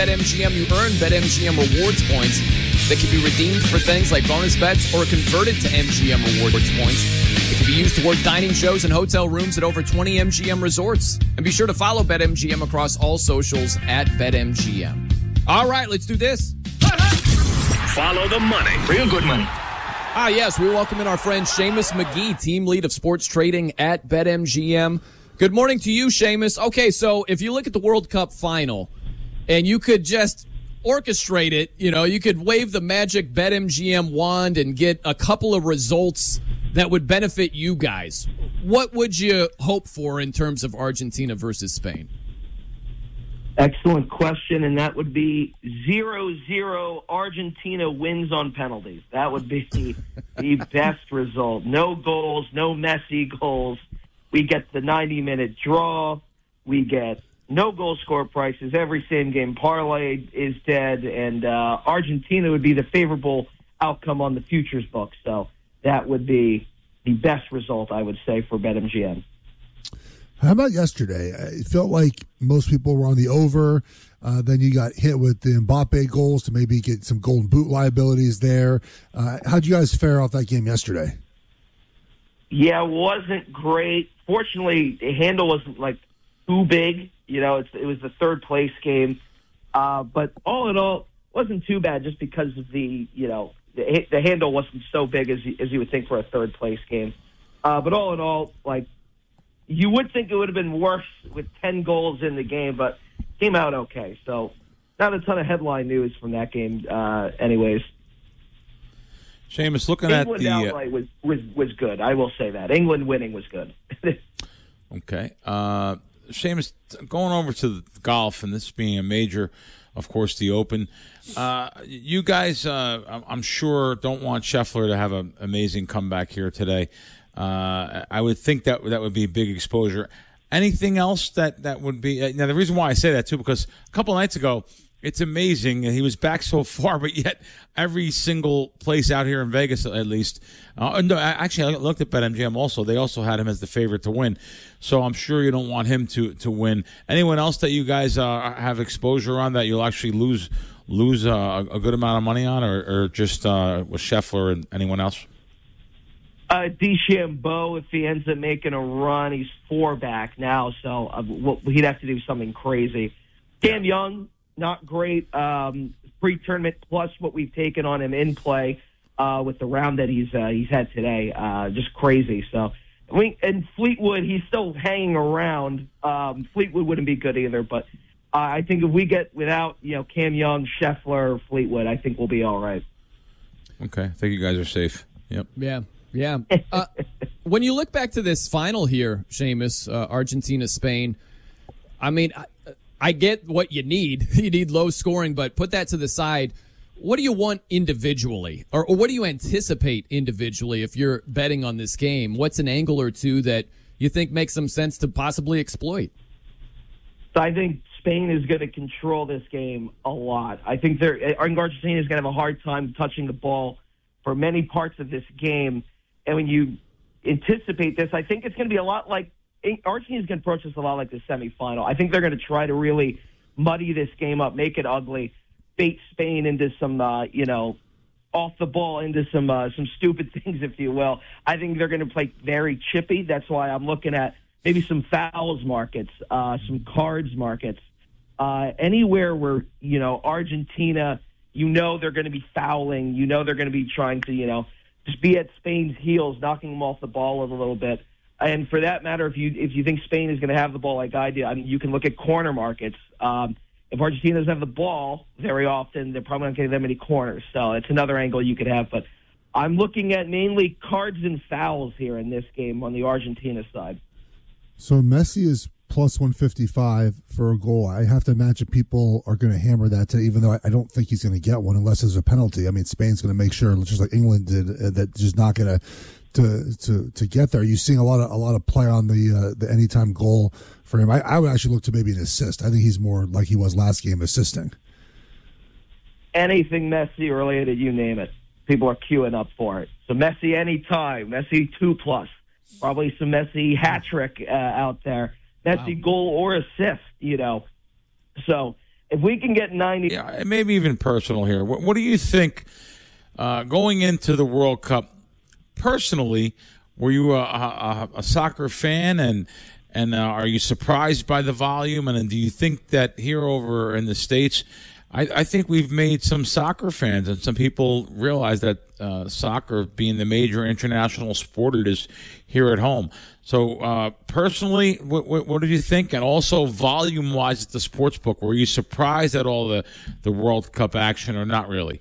BetMGM, you earn BetMGM rewards points that can be redeemed for things like bonus bets or converted to MGM rewards points. It can be used toward dining shows and hotel rooms at over 20 MGM resorts. And be sure to follow BetMGM across all socials at BetMGM. All right, let's do this. Follow the money. Real good money. Yes, we welcome in our friend Seamus McGee, team lead of sports trading at BetMGM. Good morning to you, Seamus. Okay, so if you look at the World Cup final and you could just orchestrate it, you could wave the magic BetMGM wand and get a couple of results that would benefit you guys. What would you hope for in terms of Argentina versus Spain? Excellent question, and that would be 0-0 Argentina wins on penalties. That would be the best result. No goals, no Messi goals. We get the 90-minute draw. We get no goal score prices. Every same-game parlay is dead, and Argentina would be the favorable outcome on the futures book. So that would be the best result, I would say, for BetMGM. How about yesterday? It felt like most people were on the over. Then you got hit with the Mbappe goals to maybe get some golden boot liabilities there. How'd you guys fare off that game yesterday? Yeah, it wasn't great. Fortunately, the handle wasn't too big. It was the third place game. But all in all, it wasn't too bad just because of the handle wasn't so big as you would think for a third place game. But all in all, you would think it would have been worse with 10 goals in the game, but came out okay. So not a ton of headline news from that game anyways. Seamus, looking England at the outright was good. I will say that. England winning was good. Okay. Seamus, going over to the golf, and this being a major, of course, the Open. You guys, I'm sure, don't want Scheffler to have an amazing comeback here today. I would think that would be big exposure. Anything else that would be now? The reason why I say that too, because a couple of nights ago, it's amazing he was back so far, but yet every single place out here in Vegas, at least. No, actually, I looked at BetMGM also. They also had him as the favorite to win, so I'm sure you don't want him to win. Anyone else that you guys have exposure on that you'll actually lose a good amount of money on, or just with Scheffler and anyone else? DeChambeau, if he ends up making a run, he's 4 back now, so he'd have to do something crazy. Cam Young, not great. Pre-tournament plus what we've taken on him in play with the round that he's had today, just crazy. So, and Fleetwood, he's still hanging around. Fleetwood wouldn't be good either, but I think if we get without Cam Young, Scheffler, Fleetwood, I think we'll be all right. Okay, I think you guys are safe. Yep. Yeah. When you look back to this final here, Seamus, Argentina, Spain, I mean, I get what you need. You need low scoring, but put that to the side. What do you want individually, or what do you anticipate individually if you're betting on this game? What's an angle or two that you think makes some sense to possibly exploit? So I think Spain is going to control this game a lot. I think Argentina is going to have a hard time touching the ball for many parts of this game. And when you anticipate this, I think it's going to be a lot like Argentina is going to approach this a lot like the semifinal. I think they're going to try to really muddy this game up, make it ugly, bait Spain into some, off the ball into some stupid things, if you will. I think they're going to play very chippy. That's why I'm looking at maybe some fouls markets, some cards markets, anywhere where Argentina, they're going to be fouling, they're going to be trying to just be at Spain's heels, knocking them off the ball a little bit. And for that matter, if you think Spain is going to have the ball like I do, you can look at corner markets. If Argentina doesn't have the ball very often, they're probably not getting that many corners. So it's another angle you could have. But I'm looking at mainly cards and fouls here in this game on the Argentina side. So Messi is plus 155 for a goal. I have to imagine people are going to hammer that today, even though I don't think he's going to get one unless there's a penalty. I mean, Spain's going to make sure, just like England did, that just not going to get there. Are you seeing a lot of play on the anytime goal for him? I would actually look to maybe an assist. I think he's more like he was last game, assisting. Anything Messi related, you name it. People are queuing up for it. So Messi anytime, Messi 2+, probably some Messi hat trick out there. Messi goal or assist, So if we can get 90. Yeah, maybe even personal here. What do you think going into the World Cup? Personally, were you a soccer fan, and are you surprised by the volume? And do you think that here over in the States, I think we've made some soccer fans, and some people realize that soccer, being the major international sport it is here at home. So personally, what did you think? And also volume-wise at the sports book, were you surprised at all the World Cup action, or not really?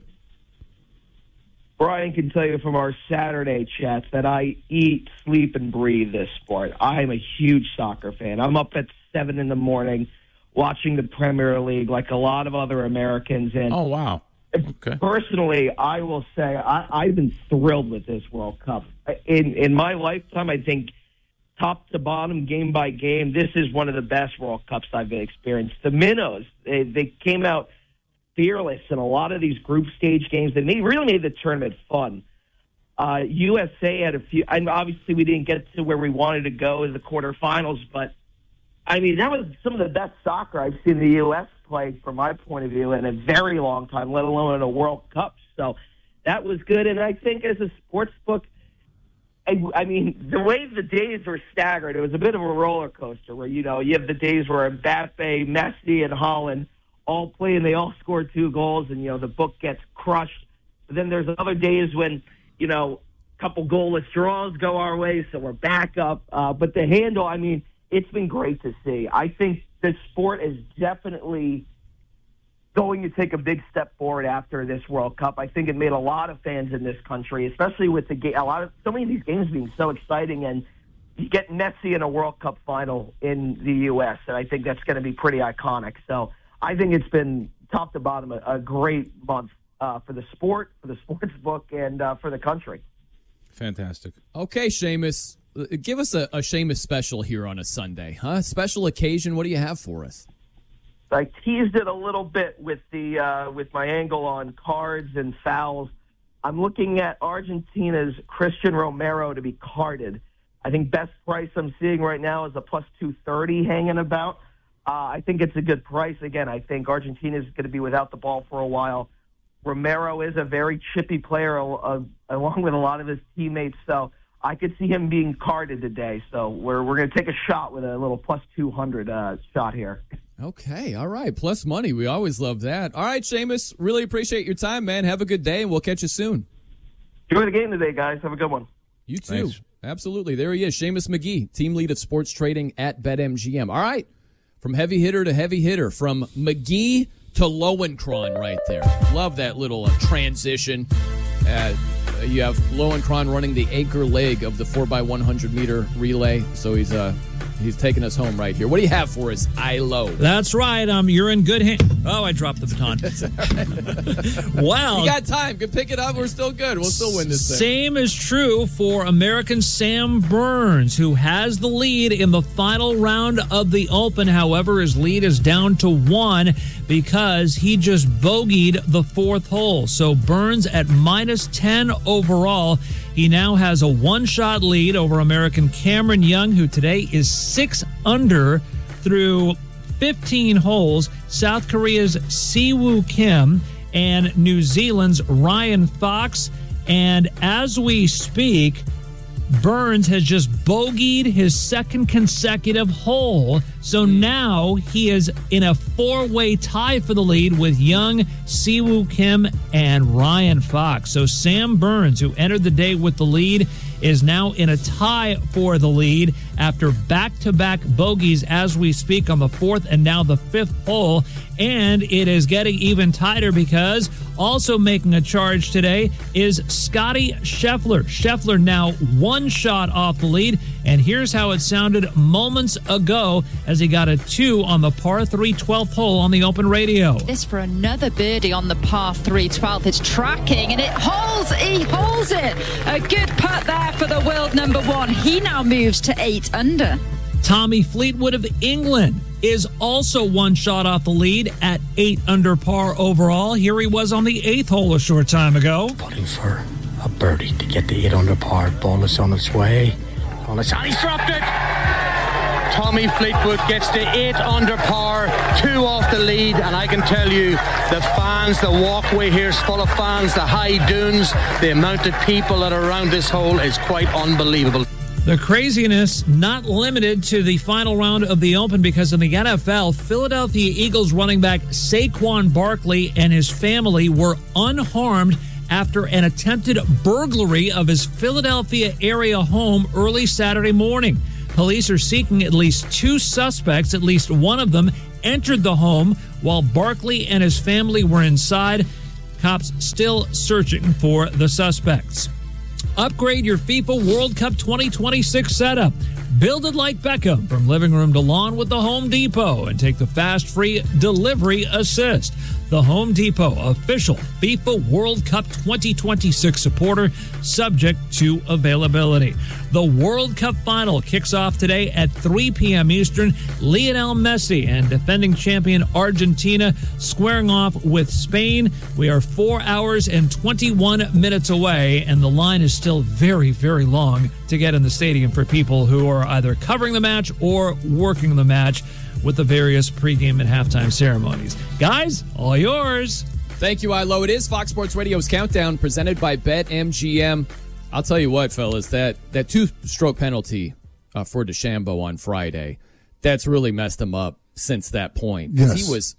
Brian can tell you from our Saturday chats that I eat, sleep, and breathe this sport. I'm a huge soccer fan. I'm up at 7 in the morning watching the Premier League like a lot of other Americans. And oh, wow. Okay. Personally, I will say I've been thrilled with this World Cup. In my lifetime, I think top to bottom, game by game, this is one of the best World Cups I've experienced. The Minnows, they came out fearless in a lot of these group stage games, and they really made the tournament fun. USA had a few, and obviously we didn't get to where we wanted to go in the quarterfinals, but I mean, that was some of the best soccer I've seen the U.S. play, from my point of view, in a very long time, let alone in a World Cup. So that was good, and I think as a sports book, I mean, the way the days were staggered, it was a bit of a roller coaster where, you have the days where Mbappe, Messi, and Haaland all play and they all score 2 goals, and, the book gets crushed. But then there's other days when, a couple goalless draws go our way, so we're back up. But the handle, I mean, it's been great to see. I think the sport is definitely going to take a big step forward after this World Cup. I think it made a lot of fans in this country, especially with the game. So many of these games being so exciting, and you get Messi in a World Cup final in the U.S., and I think that's going to be pretty iconic. So I think it's been top to bottom a great month for the sport, for the sports book, and for the country. Fantastic. Okay, Seamus, give us a Seamus special here on a Sunday, huh? Special occasion. What do you have for us? I teased it a little bit with my angle on cards and fouls. I'm looking at Argentina's Christian Romero to be carded. I think best price I'm seeing right now is a plus 230 hanging about. I think it's a good price. Again, I think Argentina is going to be without the ball for a while. Romero is a very chippy player along with a lot of his teammates, so I could see him being carded today. So we're going to take a shot with a little plus 200 shot here. Okay, all right. Plus money. We always love that. All right, Seamus, really appreciate your time, man. Have a good day, and we'll catch you soon. Enjoy the game today, guys. Have a good one. You too. Thanks. Absolutely. There he is, Seamus McGee, team lead of sports trading at BetMGM. All right, from heavy hitter to heavy hitter, from McGee to Lowenkron right there. Love that little transition. You have Lowenkron running the anchor leg of the 4x100 meter relay, so he's taking us home right here. What do you have for us, Ilo? That's right. You're in good hands. Oh, I dropped the baton. Well, you got time. Can pick it up. We're still good. We'll still win this thing. Same is true for American Sam Burns, who has the lead in the final round of the Open. However, his lead is down to 1 because he just bogeyed the 4th hole. So Burns at minus 10 overall. He now has a 1-shot lead over American Cameron Young, who today is 6 under through 15 holes. South Korea's Siwoo Kim and New Zealand's Ryan Fox. And as we speak, Burns has just bogeyed his 2nd consecutive hole. So now he is in a 4-way tie for the lead with Young, Siwoo Kim, and Ryan Fox. So Sam Burns, who entered the day with the lead, is now in a tie for the lead after back-to-back bogeys as we speak on the 4th and now the 5th hole. And it is getting even tighter because also making a charge today is Scotty Scheffler. Scheffler now 1 shot off the lead. And here's how it sounded moments ago as he got a 2 on the par 3 12th hole on the Open Radio. This for another birdie on the par 3 12th. It's tracking and it holds. He holds it. A good putt there for the world number 1. He now moves to 8 under. Tommy Fleetwood of England is also 1 shot off the lead at 8 under par overall. Here he was on the 8th hole a short time ago. Putting for a birdie to get the 8 under par. Ball is on its way. And he's dropped it. Tommy Fleetwood gets the 8 under par 2 off the lead, and I can tell you the fans, the walkway here is full of fans, the high dunes, the amount of people that are around this hole is quite unbelievable. The craziness not limited to the final round of the Open, because in the NFL, Philadelphia Eagles running back Saquon Barkley and his family were unharmed after an attempted burglary of his Philadelphia area home early Saturday morning. Police are seeking at least 2 suspects. At least one of them entered the home while Barkley and his family were inside. Cops still searching for the suspects. Upgrade your FIFA World Cup 2026 setup. Build it like Beckham from living room to lawn with the Home Depot and take the fast free delivery assist. The Home Depot, official FIFA World Cup 2026 supporter, subject to availability. The World Cup final kicks off today at 3 p.m. Eastern. Lionel Messi and defending champion Argentina squaring off with Spain. We are 4 hours and 21 minutes away, and the line is still very, very long to get in the stadium for people who are either covering the match or working the match with the various pregame and halftime ceremonies. Guys, all yours. Thank you, Ilo. It is Fox Sports Radio's Countdown presented by BetMGM. I'll tell you what, fellas, that 2-stroke penalty for DeChambeau on Friday, that's really messed him up since that point. Yes. He was,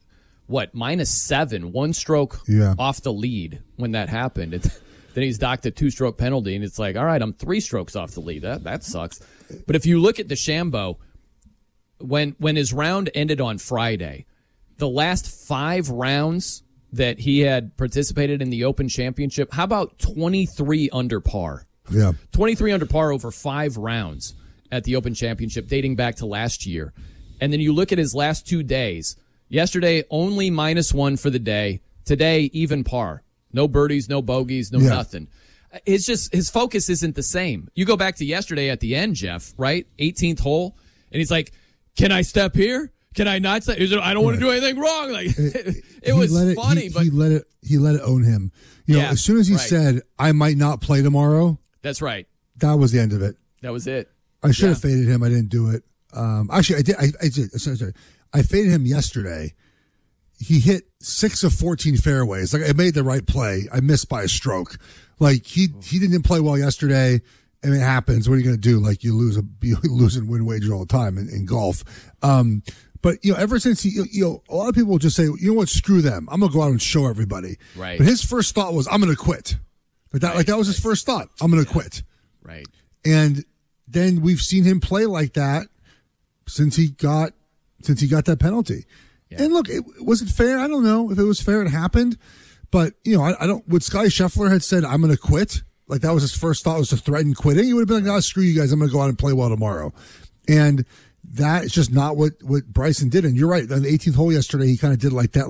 -7, 1 stroke off the lead when that happened. And then he's docked a 2-stroke penalty, and it's like, all right, I'm 3 strokes off the lead. That sucks. But if you look at DeChambeau, when his round ended on Friday, the last 5 rounds that he had participated in the Open Championship, how about 23 under par? Yeah. 23 under par over 5 rounds at the Open Championship dating back to last year. And then you look at his last 2 days. Yesterday, only -1 for the day. Today, even par. No birdies, no bogeys, no nothing. It's just his focus isn't the same. You go back to yesterday at the end, Jeff, right? 18th hole. And he's like, can I step here? Can I not step? I don't want to do anything wrong. Like it was funny, but he let it own him. You know, as soon as he said, I might not play tomorrow. That's right. That was the end of it. That was it. I should have faded him. I didn't do it. Actually, I did. I did. Sorry. I faded him yesterday. He hit 6 of 14 fairways. Like I made the right play. I missed by a stroke. Like he didn't play well yesterday. I mean, it happens. What are you going to do? Like you lose and win wager all the time in golf. But ever since a lot of people will just say, you know what, screw them. I'm going to go out and show everybody. Right. But his first thought was, I'm going to quit. That was his first thought. I'm going to quit. Right. And then we've seen him play like that since he got that penalty. Yeah. And look, was it fair? I don't know if it was fair. It happened. But, I don't, would Scottie Scheffler had said, I'm going to quit? Like that was his first thought, was to threaten quitting. He would have been like, screw you guys. I'm going to go out and play well tomorrow. And that is just not what Bryson did. And you're right. On the 18th hole yesterday, he kind of did like that,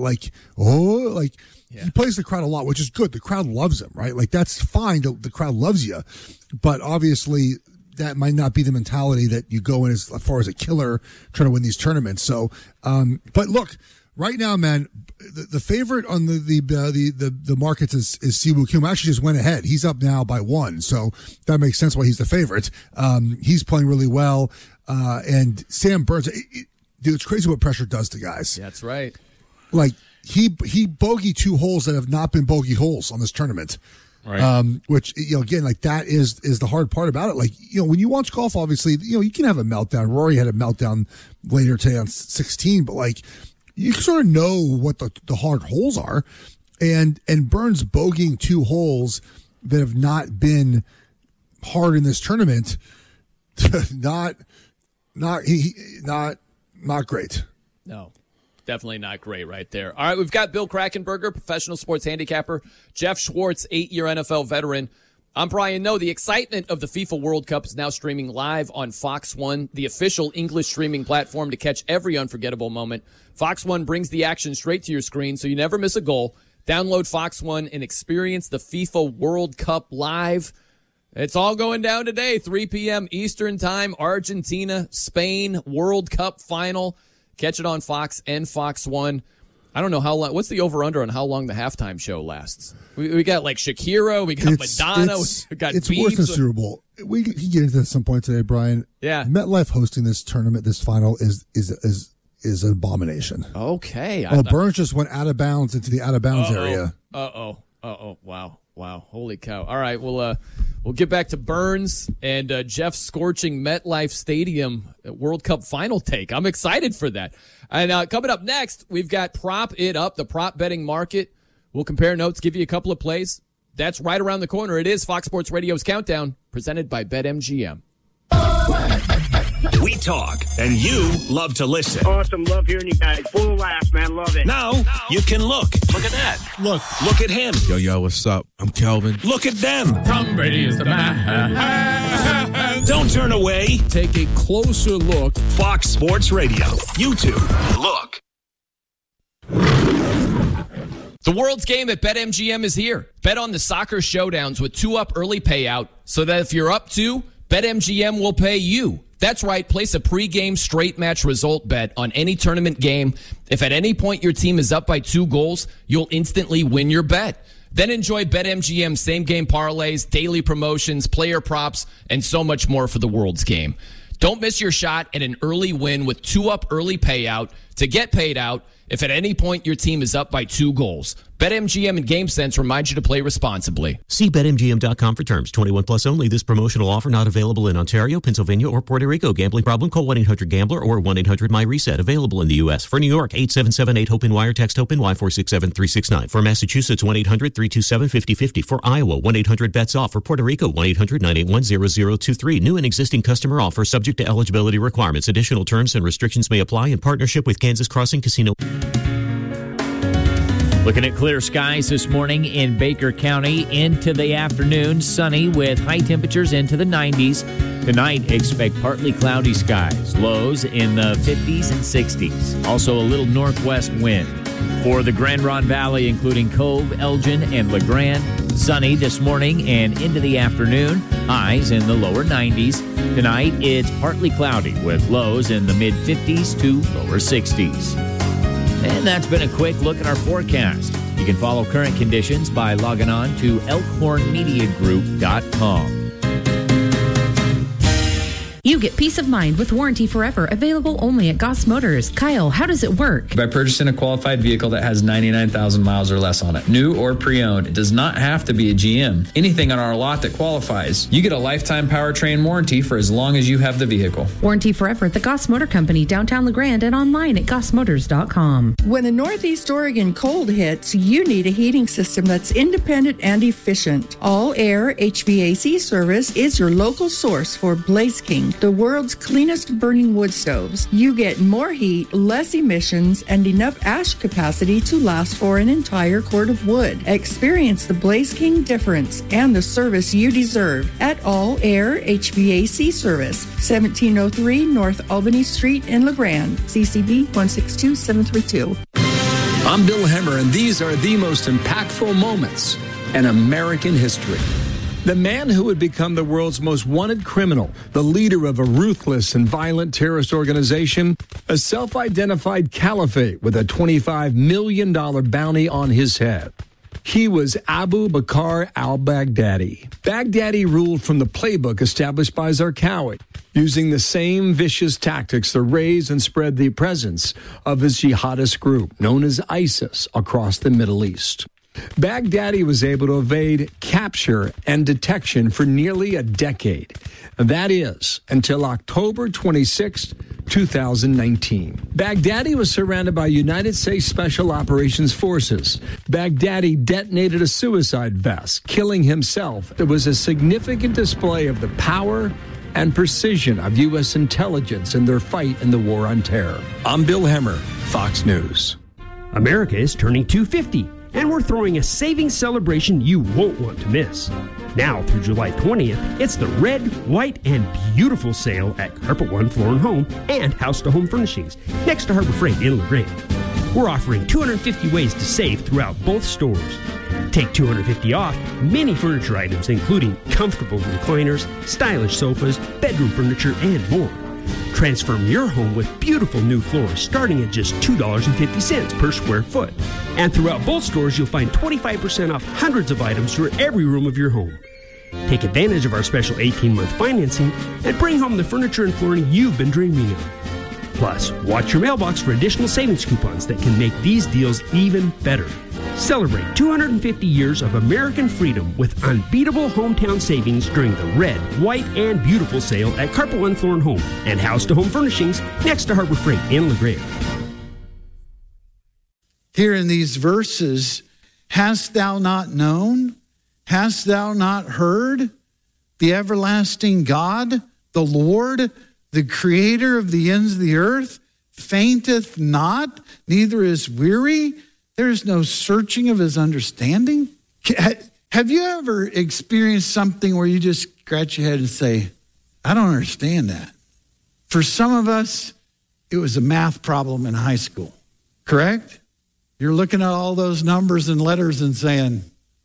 he plays the crowd a lot, which is good. The crowd loves him, right? Like that's fine. The crowd loves you. But obviously that might not be the mentality that you go in as far as a killer trying to win these tournaments. So, but look, right now, man, the favorite on the markets is Siwoo Kim. Actually, just went ahead. He's up now by 1, so that makes sense why he's the favorite. He's playing really well, and Sam Burns. Dude, it's crazy what pressure does to guys. That's right. Like he bogeyed 2 holes that have not been bogey holes on this tournament. Right. Which again, like that is the hard part about it. Like when you watch golf, obviously you can have a meltdown. Rory had a meltdown later today on 16, but like. You sort of know what the hard holes are, and Burns bogeying 2 holes that have not been hard in this tournament, not great. No, definitely not great right there. All right, we've got Bill Krackomberger, professional sports handicapper, Jeff Schwartz, 8-year NFL veteran. I'm Brian Noe. The excitement of the FIFA World Cup is now streaming live on Fox One, the official English streaming platform to catch every unforgettable moment. Fox One brings the action straight to your screen so you never miss a goal. Download Fox One and experience the FIFA World Cup live. It's all going down today, 3 p.m. Eastern Time, Argentina, Spain, World Cup final. Catch it on Fox and Fox One. I don't know how long. What's the over-under on how long the halftime show lasts? We got like Shakira, we got Madonna, we got It's Biebs. worse than Super Bowl. We can get into this at some point today, Brian. Yeah. MetLife hosting this tournament, this final is is an abomination. Okay. Burns just went out of bounds into the out of bounds area. Wow. Holy cow. All right. We'll get back to Burns and Jeff scorching MetLife Stadium World Cup final take. I'm excited for that. And coming up next, we've got Prop It Up, the prop betting market. We'll compare notes, give you a couple of plays. That's right around the corner. It is Fox Sports Radio's Countdown, presented by BetMGM. We talk, and you love to listen. Awesome. Love hearing you guys. Full of laughs, man. Love it. Now you can look. Look at that. Look at him. Yo, what's up? I'm Kelvin. Look at them. Tom Brady is the man. Don't turn away. Take a closer look. Fox Sports Radio. YouTube. Look. The World's Game at BetMGM is here. Bet on the soccer showdowns with 2-up early payout so that if you're up 2, BetMGM will pay you. That's right. Place a pregame straight match result bet on any tournament game. If at any point your team is up by 2 goals, you'll instantly win your bet. Then enjoy BetMGM same-game parlays, daily promotions, player props, and so much more for the World's Game. Don't miss your shot at an early win with 2-up early payout to get paid out if at any point your team is up by 2 goals. BetMGM and GameSense remind you to play responsibly. See BetMGM.com for terms. 21 plus only. This promotional offer not available in Ontario, Pennsylvania, or Puerto Rico. Gambling problem? Call 1-800-GAMBLER or 1-800-MyReset. Available in the U.S. For New York, 877-8-HOPE-NY or text HOPE-NY 467-369. For Massachusetts, 1-800-327-5050. For Iowa, 1-800-BETS-OFF. For Puerto Rico, 1-800-981-0023. New and existing customer offer subject to eligibility requirements. Additional terms and restrictions may apply in partnership with Kansas Crossing Casino. Looking at clear skies this morning in Baker County into the afternoon. Sunny with high temperatures into the 90s. Tonight, expect partly cloudy skies. Lows in the 50s and 60s. Also a little northwest wind. For the Grand Ronde Valley, including Cove, Elgin, and LeGrand, sunny this morning and into the afternoon. Highs in the lower 90s. Tonight, it's partly cloudy with lows in the mid-50s to lower 60s. And that's been a quick look at our forecast. You can follow current conditions by logging on to elkhornmediagroup.com. You get peace of mind with Warranty Forever, available only at Goss Motors. Kyle, how does it work? By purchasing a qualified vehicle that has 99,000 miles or less on it, new or pre-owned, it does not have to be a GM. Anything on our lot that qualifies, you get a lifetime powertrain warranty for as long as you have the vehicle. Warranty Forever at the Goss Motor Company, downtown LeGrand, and online at gossmotors.com. When the Northeast Oregon cold hits, you need a heating system that's independent and efficient. All Air HVAC service is your local source for Blaze King, the world's cleanest burning wood stoves. You get more heat, less emissions, and enough ash capacity to last for an entire quart of wood. Experience the Blaze King difference and the service you deserve at All Air HVAC Service, 1703 North Albany Street in LeGrand, CCB 162732. I'm Bill Hemmer, and these are the most impactful moments in American history. The man who would become the world's most wanted criminal, the leader of a ruthless and violent terrorist organization, a self-identified caliphate with a $25 million bounty on his head. He was Abu Bakr al-Baghdadi. Baghdadi ruled from the playbook established by Zarqawi, using the same vicious tactics to raise and spread the presence of his jihadist group, known as ISIS, across the Middle East. Baghdadi was able to evade capture and detection for nearly a decade. That is, until October 26, 2019. Baghdadi was surrounded by United States Special Operations Forces. Baghdadi detonated a suicide vest, killing himself. It was a significant display of the power and precision of U.S. intelligence in their fight in the war on terror. I'm Bill Hemmer, Fox News. America is turning 250. And we're throwing a savings celebration you won't want to miss. Now through July 20th, it's the Red, White, and Beautiful sale at Carpet One Floor and Home and House to Home Furnishings next to Harbor Freight in LeGrand. We're offering 250 ways to save throughout both stores. Take $250 off many furniture items, including comfortable recliners, stylish sofas, bedroom furniture, and more. Transform your home with beautiful new floors starting at just $2.50 per square foot. And throughout both stores, you'll find 25% off hundreds of items for every room of your home. Take advantage of our special 18-month financing and bring home the furniture and flooring you've been dreaming of. Plus, watch your mailbox for additional savings coupons that can make these deals even better. Celebrate 250 years of American freedom with unbeatable hometown savings during the Red, White, and Beautiful sale at Carpet One Floor & Home and House to Home Furnishings next to Harbor Freight in La Grave. Here in these verses, hast thou not known? Hast thou not heard? The everlasting God, the Lord, the creator of the ends of the earth, fainteth not, neither is weary. There is no searching of his understanding. Have you ever experienced something where you just scratch your head and say, I don't understand that? For some of us, it was a math problem in high school, correct? You're looking at all those numbers and letters and saying,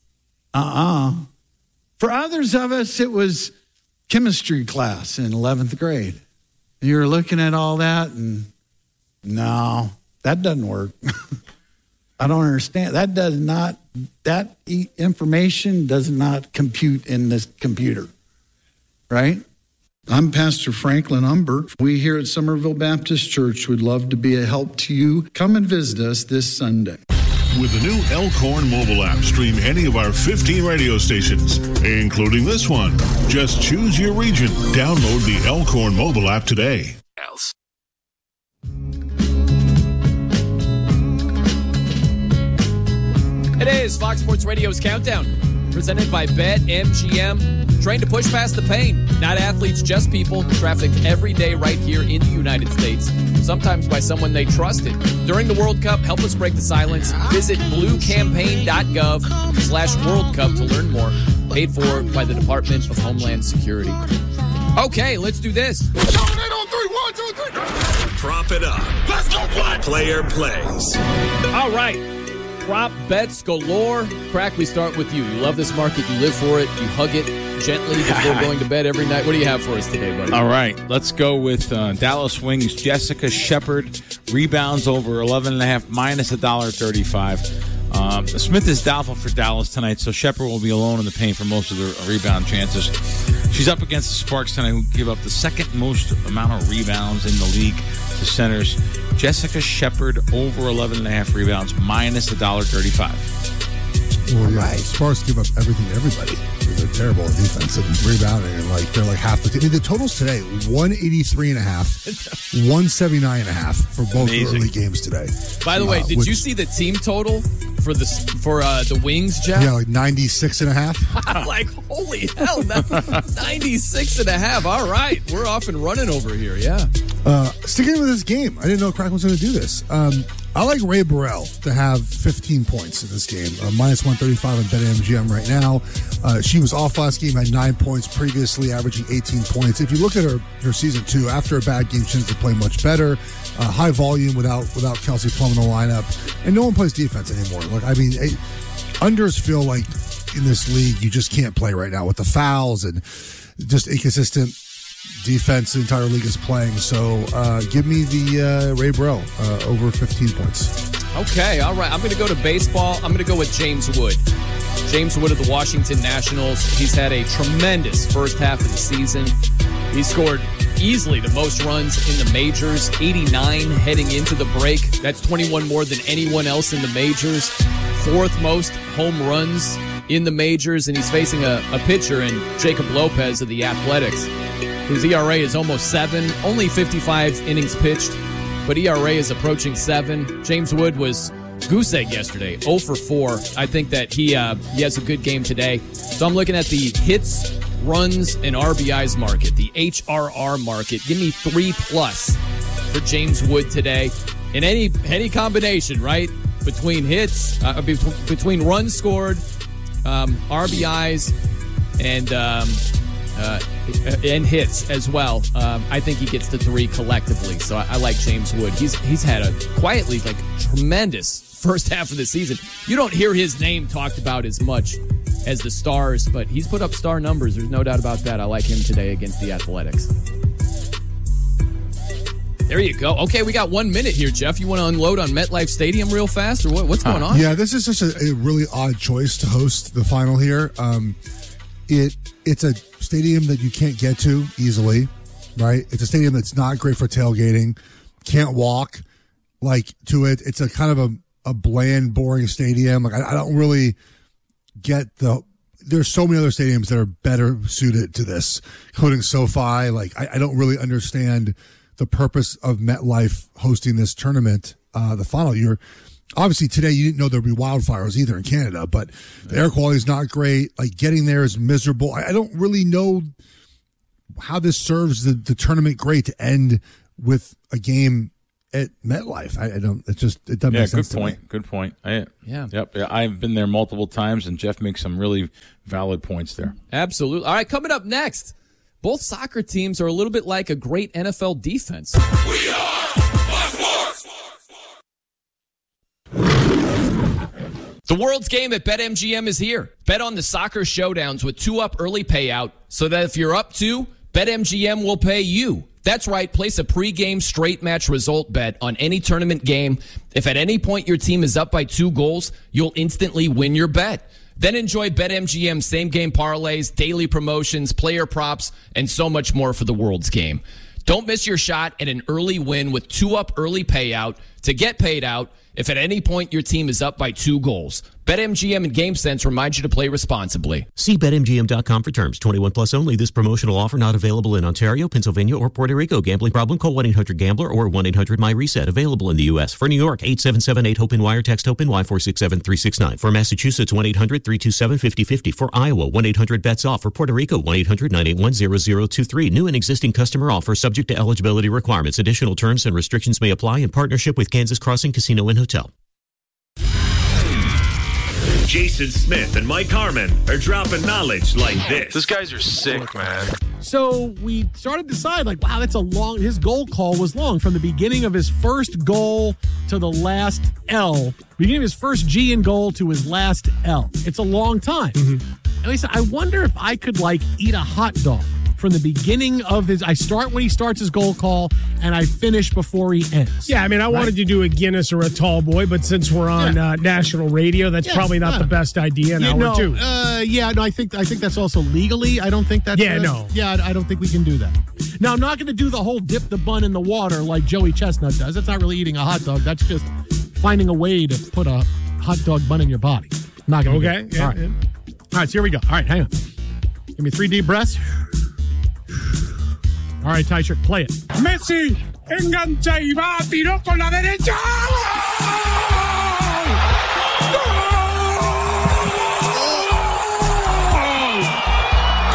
For others of us, it was chemistry class in 11th grade. You're looking at all that and, no, that doesn't work. I don't understand. That information does not compute in this computer, right? I'm Pastor Franklin Umber. We here at Somerville Baptist Church would love to be a help to you. Come and visit us this Sunday. With the new Elkhorn mobile app, stream any of our 15 radio stations, including this one. Just choose your region. Download the Elkhorn mobile app today. It is Fox Sports Radio's Countdown, presented by BetMGM. Trained to push past the pain. Not athletes, just people. Trafficked every day right here in the United States. Sometimes by someone they trusted. During the World Cup, help us break the silence. Visit bluecampaign.gov/World Cup to learn more. Paid for by the Department of Homeland Security. Okay, let's do this. Prop it up. Let's go play. Player plays. All right. Prop bets galore. Crack, we start with you. You love this market. You live for it. You hug it gently before going to bed every night. What do you have for us today, buddy? All right. Let's go with Dallas Wings. Jessica Shepard. Rebounds over 11.5, minus $1.35. Smith is doubtful for Dallas tonight, so Shepard will be alone in the paint for most of the rebound chances. She's up against the Sparks tonight, who give up the second most amount of rebounds in the league to centers. Jessica Shepard over 11.5 rebounds, minus $1.35. Well, yeah, right. Sparks give up everything to everybody. They're terrible at defense and rebounding, and they're like half the team. I mean, the totals today: 183.5, 179.5 for both early games today. By the way, did you see the team total for the Wings, Jeff? Yeah, like 96.5. I'm like, holy hell, 96.5. All right, we're off and running over here. Yeah. Sticking with this game, I didn't know Crack was going to do this. I like Ray Burrell to have 15 points in this game, minus 135 on BetMGM right now. She was off last game, had 9 points previously, averaging 18 points. If you look at her season 2, after a bad game, she tends to play much better. High volume without Kelsey Plum in the lineup, and no one plays defense anymore. Unders feel like in this league you just can't play right now with the fouls and just inconsistent defense the entire league is playing. So give me the Ray Burrell over 15 points. Okay, all right. I'm going to go to baseball. I'm going to go with James Wood. James Wood of the Washington Nationals. He's had a tremendous first half of the season. He scored easily the most runs in the majors, 89 heading into the break. That's 21 more than anyone else in the majors. 4th most home runs in the majors, and he's facing a pitcher in Jacob Lopez of the Athletics. His ERA is almost 7, only 55 innings pitched, but ERA is approaching 7. James Wood was goose egg yesterday, 0 for 4. I think that he has a good game today. So I'm looking at the hits, runs, and RBIs market, the HRR market. Give me 3+ for James Wood today. In any combination, right? Between hits, between runs scored, RBIs, and hits as well. I think he gets the 3 collectively. So I like James Wood. He's had a quietly tremendous first half of the season. You don't hear his name talked about as much as the Stars, but he's put up star numbers. There's no doubt about that. I like him today against the Athletics. There you go. Okay, we got 1 minute here, Jeff. You want to unload on MetLife Stadium real fast, or what's going on? Yeah, this is just a really odd choice to host the final here. It's a stadium that you can't get to easily, right? It's a stadium that's not great for tailgating. can't walk to it. It's a kind of a bland, boring stadium. I don't really get there's so many other stadiums that are better suited to this, including SoFi. I don't really understand the purpose of MetLife hosting this tournament, the final year. Obviously, today you didn't know there'd be wildfires either in Canada, but the air quality is not great. Getting there is miserable. I don't really know how this serves the tournament great to end with a game at MetLife. It doesn't make sense to me. Good point. I've been there multiple times, and Jeff makes some really valid points there. Absolutely. All right, coming up next, both soccer teams are a little bit like a great NFL defense. We are Fox Sports. The World's Game at BetMGM is here. Bet on the soccer showdowns with 2-up early payout so that if you're up 2, BetMGM will pay you. That's right. Place a pregame straight match result bet on any tournament game. If at any point your team is up by 2 goals, you'll instantly win your bet. Then enjoy BetMGM same-game parlays, daily promotions, player props, and so much more for the World's Game. Don't miss your shot at an early win with 2-up early payout to get paid out if at any point your team is up by 2 goals. BetMGM and GameSense remind you to play responsibly. See BetMGM.com for terms. 21 plus only. This promotional offer not available in Ontario, Pennsylvania, or Puerto Rico. Gambling problem? Call 1-800-GAMBLER or 1-800-MyReset. Available in the U.S. For New York, 877-8-HOPE-NY. Text HOPE-NY 467-369. For Massachusetts, 1-800-327-5050. For Iowa, 1-800-BETS-OFF. For Puerto Rico, 1-800-981-0023. New and existing customer offer subject to eligibility requirements. Additional terms and restrictions may apply in partnership with Kansas Crossing Casino and Hotel. Jason Smith and Mike Harmon are dropping knowledge like this. These guys are sick, man. So we started to decide, wow, that's his goal call was long. From the beginning of his first goal to the last L. Beginning of his first G in goal to his last L. It's a long time. Mm-hmm. And I said, I wonder if I could, eat a hot dog from the beginning of I start when he starts his goal call, and I finish before he ends. Yeah, I wanted to do a Guinness or a tall boy, but since we're on national radio, that's probably not the best idea in hour 2. I think that's also legally. I don't think that's... I don't think we can do that. Now, I'm not going to do the whole dip the bun in the water like Joey Chestnut does. That's not really eating a hot dog. That's just finding a way to put a hot dog bun in your body. I'm not going to do it. All right, so here we go. All right, hang on. Give me 3 deep breaths. All right, Tyshirt, play it. Messi engancha y va, tiró con la derecha.